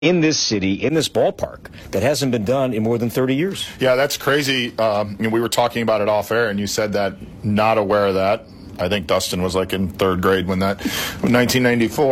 in this city, in this ballpark, that hasn't been done in more than 30 years. Yeah, that's crazy. We were talking about it off air, and you said that not aware of that. I think Dustin was like in third grade when 1994.